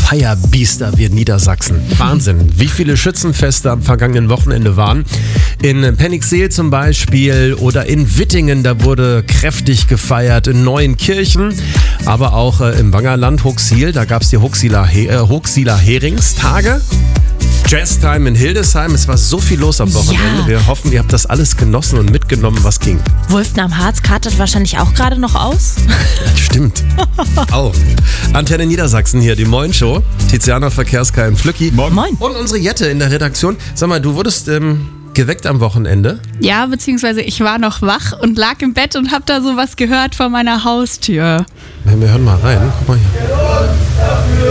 Feierbiester wird Niedersachsen. Wahnsinn, wie viele Schützenfeste am vergangenen Wochenende waren. In Penningseel zum Beispiel oder in Wittingen, da wurde kräftig gefeiert. In Neuenkirchen, aber auch im Wangerland, Huxil, da gab es die Huxiler Heringstage. Jazztime in Hildesheim. Es war so viel los am Wochenende. Ja. Wir hoffen, ihr habt das alles genossen und mitgenommen, was ging. Wolften am Harz kartet wahrscheinlich auch gerade noch aus. Stimmt. Auch. Antenne Niedersachsen hier, die Moin-Show. Tiziana, Verkehrskai und Flücki. Moin. Und unsere Jette in der Redaktion. Sag mal, du wurdest geweckt am Wochenende. Ja, beziehungsweise ich war noch wach und lag im Bett und hab da sowas gehört vor meiner Haustür. Wir hören mal rein. Guck mal hier.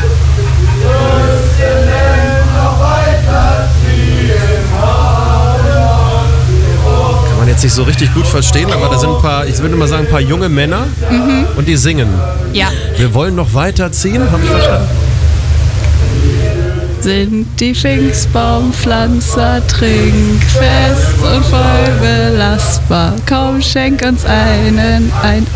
Kann man jetzt nicht so richtig gut verstehen, aber da sind ich würde mal sagen, ein paar junge Männer und die singen. Ja. Wir wollen noch weiterziehen, habe ich verstanden? Sind die Pfingstbaumpflanzer trinkfest und voll belastbar. Komm, schenk uns einen.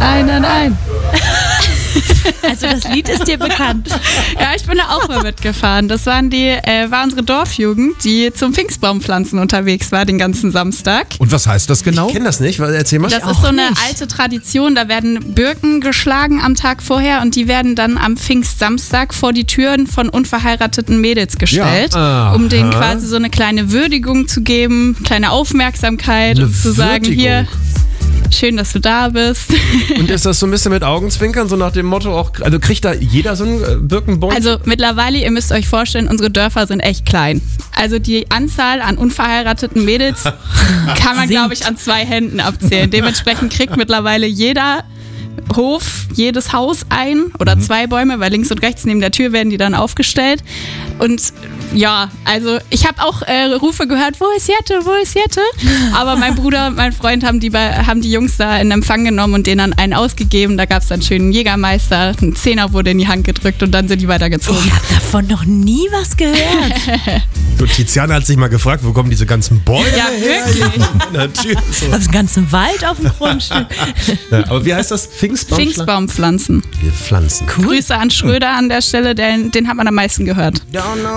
Also das Lied ist dir bekannt. Ja, ich bin da auch mal mitgefahren. Das war unsere Dorfjugend, die zum Pfingstbaumpflanzen unterwegs war den ganzen Samstag. Und was heißt das genau? Ich kenne das nicht, erzähl mal. Das ist so eine alte Tradition, da werden Birken geschlagen am Tag vorher und die werden dann am Pfingstsamstag vor die Türen von unverheirateten Mädels gestellt, um denen quasi so eine kleine Würdigung zu geben, kleine Aufmerksamkeit und zu sagen, hier, schön, dass du da bist. Und ist das so ein bisschen mit Augenzwinkern, so nach dem Motto auch, also kriegt da jeder so einen Birkenbaum? Also mittlerweile, ihr müsst euch vorstellen, unsere Dörfer sind echt klein. Also die Anzahl an unverheirateten Mädels kann man, glaube ich, an 2 Händen abzählen. Dementsprechend kriegt mittlerweile jeder Hof, jedes Haus ein oder 2 Bäume, weil links und rechts neben der Tür werden die dann aufgestellt. Und ja, also ich habe auch Rufe gehört, wo ist Jette? Aber mein Bruder, mein Freund haben die Jungs da in Empfang genommen und denen dann einen ausgegeben. Da gab es dann schönen Jägermeister, ein Zehner wurde in die Hand gedrückt und dann sind die weitergezogen. Ich habe davon noch nie was gehört. Du, Tiziana hat sich mal gefragt, wo kommen diese ganzen Bäume Ja, her? wirklich. Natürlich. Ich habe den ganzen Wald auf dem Grundstück. Ja, aber wie heißt das? Pfingstbaumpflanzen. Wir pflanzen. Grüße an Schröder an der Stelle, den hat man am meisten gehört.